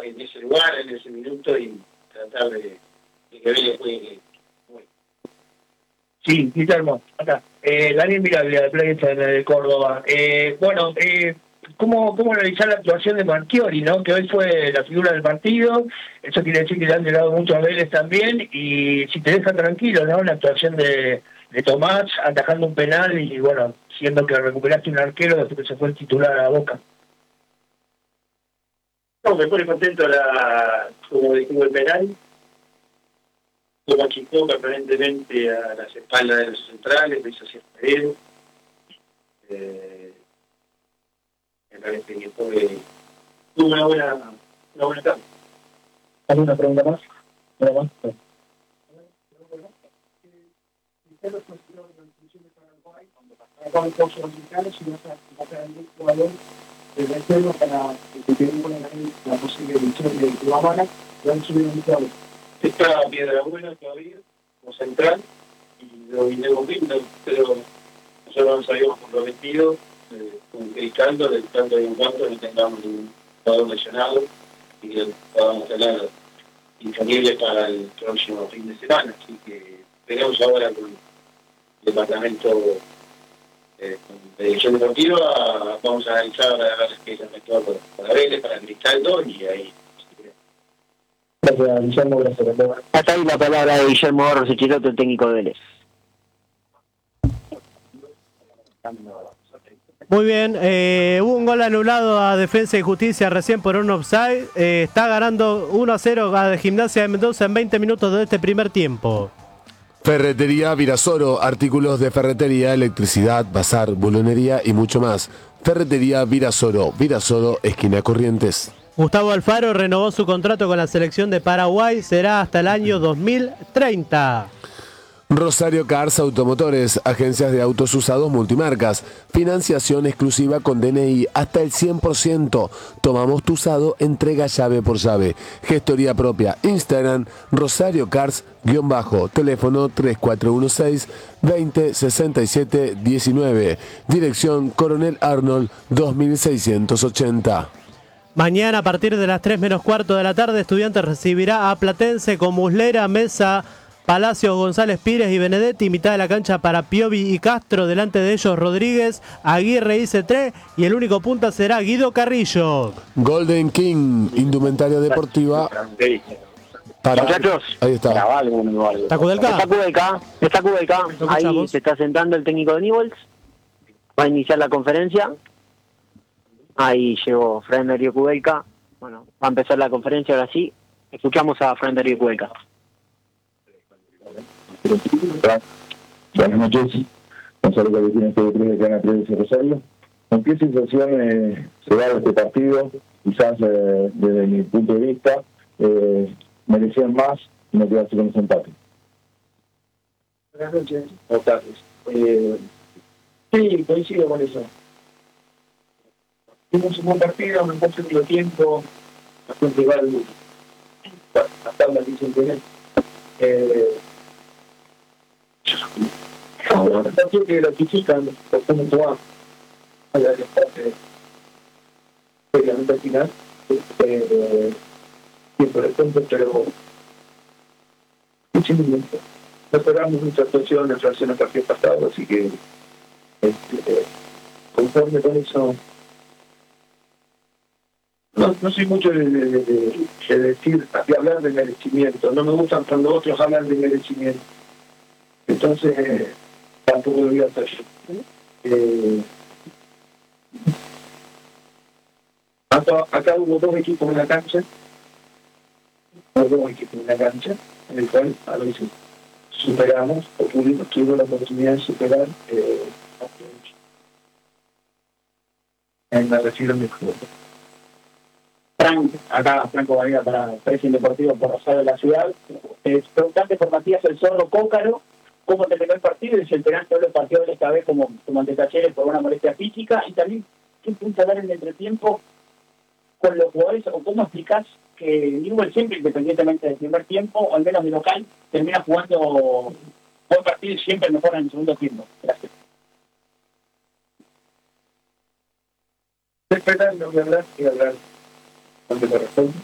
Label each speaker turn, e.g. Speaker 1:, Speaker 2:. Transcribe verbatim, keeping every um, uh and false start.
Speaker 1: en ese lugar, en ese minuto, y tratar de, de que Vélez juegue. Bueno.
Speaker 2: Sí, Guillermo, acá. Eh, Daniel Miraglia, de Planeta de Córdoba. Eh, bueno, eh, ¿cómo, ¿cómo analizar la actuación de Marchiori, ¿no? Que hoy fue la figura del partido? Eso quiere decir que le han llegado mucho a Vélez también, y si te deja tranquilo, ¿no? La actuación de, de Tomás, atajando un penal y, bueno, siendo que recuperaste un arquero después que se fue el titular a Boca.
Speaker 1: No, me pone contento la, como dijimos, el penal. Como achicó permanentemente a las espaldas de los centrales, lo hizo hacia Peredo. Eh, me parece que fue tuvo una buena, una buena etapa.
Speaker 2: ¿Alguna pregunta más? ¿Nada más? Sí. Con los mexicanos y vas a sacar el jugador de reserva para que tengan la posible elección de Guamana, lo han subido un jugador.
Speaker 1: Está Piedra Buena todavía, como central, y lo vinimos viendo, pero nosotros nos habíamos comprometido eh, con Cristiano, del tanto de en cuanto no tengamos un jugador lesionado y que podamos tener disponible para el próximo fin de semana. Así que veremos ahora con el departamento eh, de dirección deportiva, vamos a analizar a ver qué es el mejor para Vélez, para Cristaldo, y ahí.
Speaker 2: Gracias, Guillermo, gracias.
Speaker 3: Hasta ahí la palabra de Guillermo Orros Chiroto, el técnico de Vélez.
Speaker 4: Muy bien, eh, hubo un gol anulado a Defensa y Justicia recién por un offside. Eh, está ganando uno a cero a Gimnasia de Mendoza en veinte minutos de este primer tiempo.
Speaker 5: Ferretería Virasoro, artículos de ferretería, electricidad, bazar, bulonería y mucho más. Ferretería Virasoro, Virasoro, esquina Corrientes.
Speaker 4: Gustavo Alfaro renovó su contrato con la selección de Paraguay, será hasta el año dos mil treinta.
Speaker 5: Rosario Cars Automotores, agencias de autos usados multimarcas, financiación exclusiva con D N I hasta el cien por ciento. Tomamos tu usado, entrega llave por llave. Gestoría propia, Instagram, Rosario Cars, guión bajo, teléfono tres cuatro uno seis, veinte, sesenta y siete, diecinueve. Dirección Coronel Arnold, dos mil seiscientos ochenta.
Speaker 4: Mañana a partir de las tres menos cuarto de la tarde, Estudiantes recibirá a Platense con Muslera, Mesa, Palacios, González Pires y Benedetti, mitad de la cancha para Piovi y Castro, delante de ellos Rodríguez, Aguirre y Cetré, y el único punta será Guido Carrillo.
Speaker 5: Golden King, indumentaria deportiva. Para...
Speaker 3: Muchachos,
Speaker 5: ahí está.
Speaker 4: ¿Está Kudelka?
Speaker 3: Está Kudelka, está Kudelka. Ahí se está sentando el técnico de Newell's. Va a iniciar la conferencia. Ahí llegó Fran Darío Kudelka. Bueno, va a empezar la conferencia ahora sí. Escuchamos a Fran Darío Kudelka.
Speaker 6: Buenas noches, Gonzalo Cabecín, T V tres de Canal tres de Rosario. ¿Con qué sensación eh, se va este partido? Quizás eh, desde mi punto de vista eh, merecían más y no quedarse con ese empate.
Speaker 2: Buenas noches, o tardes. Eh, sí, coincido con eso. Tuvimos un buen partido, un buen segundo tiempo, bastante igual, la tabla dicen que eh, no, no que gratifican por cómo jugamos a la parte obviamente al final eh, tiempo de punto, pero simplemente mejoramos nuestra actuación en relación al partido pasado, así que este, conforme con eso no, no soy mucho de, de, de, de decir, de hablar de merecimiento, no me gustan cuando otros hablan de merecimiento. Entonces, eh, tampoco lo voy a hacer yo. Eh, acá, acá hubo dos equipos en la cancha, hubo dos equipos en la cancha, en el cual a veces superamos, o pudimos, tuvimos la oportunidad de superar, eh, en la refiero de juego. Frank, acá Franco Bahía para Pressing Deportivo por Rosario de la Ciudad. Eh, preguntante por Matías El Zorro Cócaro. ¿Cómo terminó el partido? Y si el penal solo partió de esta vez como, como ante Talleres por una molestia física. Y también, ¿qué punta dar en el entretiempo con los jugadores? ¿O cómo explicás que Newell siempre, independientemente del primer tiempo, o al menos de local, termina jugando buen partido y siempre mejora en el segundo tiempo? Gracias. El penal no voy a hablar, voy a hablar cuando corresponde.